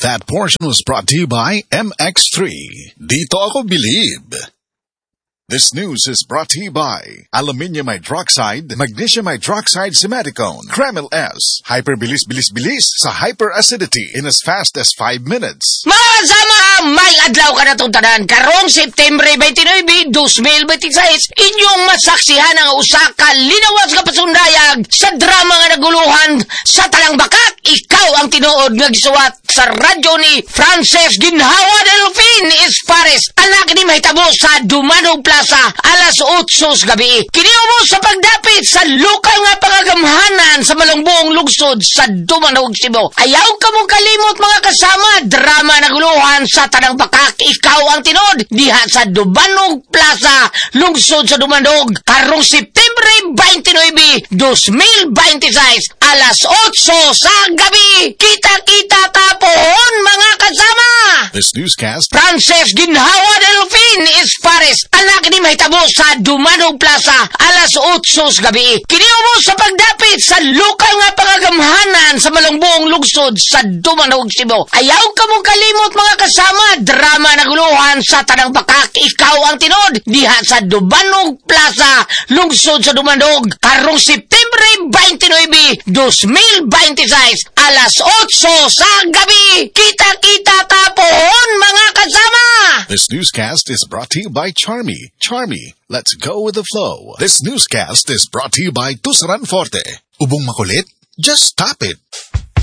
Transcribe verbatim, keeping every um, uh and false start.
That portion was brought to you by M X three. Dito ako bilib. This news is brought to you by Aluminium Hydroxide, Magnesium Hydroxide Simaticone, Kremil S, Hyperbilis-bilis-bilis sa hyperacidity in as fast as five minutes. Mga kasama, may adlaw ka na itong tanan. Karong September twenty-nine, twenty twenty-six, inyong masaksihan ang usa ka linawas ka pasundayag sa drama nga naguluhan sa Talang Bakak. Ikaw ang tinuod nga gisuwat sa radyo ni Frances Ginhawa Delfin Espares. Anak ni mahitabo sa Dumanog Plaza, alas otsos gabi. Kiniumo sa pagdapit sa lokal nga pangagamhanan sa Malungbuong Lungsod sa Dumanog, Cebu. Ayaw ka mong kalimot mga kasama, drama naguluhan sa Tanang Bakak. Ikaw ang tinod diha sa Dumanog Plaza, Lungsod sa Dumanog. Karong September twenty-nine, twenty twenty-six, alas otso sa gabi. Kita-kita tapon mga kasama. This newscast Frances Ginhawa Delfin Espares, anak ni mahitabo sa Dumanog Plaza, alas otsos gabi. Kiniumo sa pagdapit sa lokal nga pangagamhanan sa Malungbuong Lungsod sa Dumanog, Cebu. Ayaw ka mong kalimot mga kasama, drama naguluhan sa Tanang Bakak. Ikaw ang tinod diha sa Dumanog Plaza, Lungsod sa Dumanog. Karong September twenty-nine, twenty twenty-six, alas otso sa gabi. Kita-kita tapon mga kasama. This newscast is brought to you by Charmy. Charmy, let's go with the flow. This newscast is brought to you by Tusaran Forte. Ubong makulit? Just stop it.